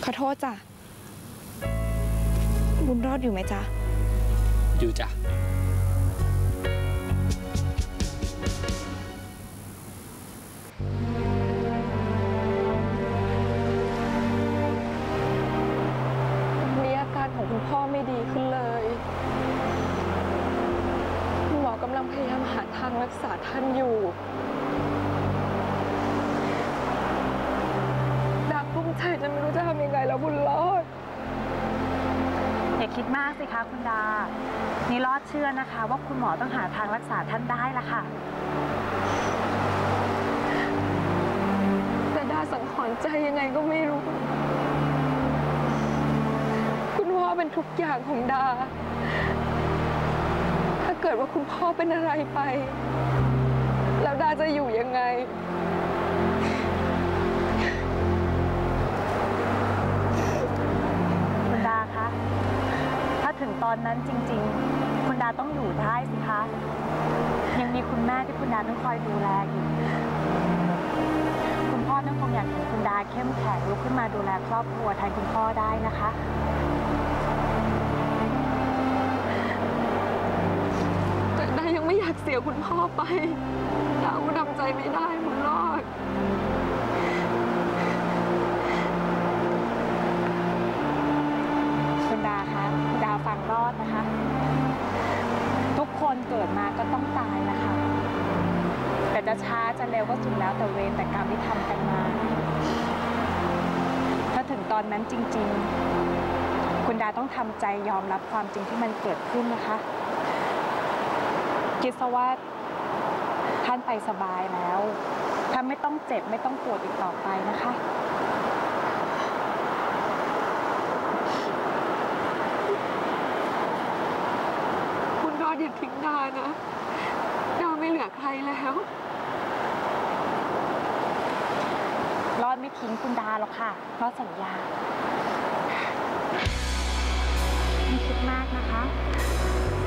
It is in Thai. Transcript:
อโทษจ้ะบุญรอดอยู่ไหมจ๊ะอยู่จ้ะมีอาการของคุณพ่อไม่ดีขึ้นเลยหมอกำลังพยายามหาทางรักษาท่านอยู่ดักกุ้งใจจะไม่รู้จะทำยังไงแล้วบุญรอดอย่าคิดมากสิคะคุณดานี่รอดเชื่อนะคะว่าคุณหมอต้องหาทางรักษาท่านได้ละค่ะแต่ดาสังหรณ์ใจยังไงก็ไม่รู้คุณพ่อเป็นทุกอย่างของดาถ้าเกิดว่าคุณพ่อเป็นอะไรไปแล้วดาจะอยู่ยังไงคุณดาคะถ้าถึงตอนนั้นจริงๆคุณดาต้องอยู่ได้สิคะยังมีคุณแม่ที่คุณดาต้องคอยดูแลอยู่คุณพ่อต้องคงอยากเห็นคุณดาเข้มแข็งลุกขึ้นมาดูแลครอบครัวแทนคุณพ่อได้นะคะแต่ดายังไม่อยากเสียคุณพ่อไปดาทำใจไม่ได้บุญรอดคุณดาคะคุณดาฟังรอดนะคะทุกคนเกิดมาก็ต้องตายนะคะแต่จะช้าจะเร็วก็สุดแล้วแต่เวรแต่กรรมที่ทำกันมาถ้าถึงตอนนั้นจริงๆคุณดาต้องทำใจยอมรับความจริงที่มันเกิดขึ้นนะคะคิดซะว่าท่านไปสบายแล้วท่านไม่ต้องเจ็บไม่ต้องปวดอีกต่อไปนะคะคุณรอดอย่าทิ้งดานะดาไม่เหลือใครแล้วรอดไม่ทิ้งคุณดาหรอกค่ะรอดสัญญาไม่คิดมากนะคะ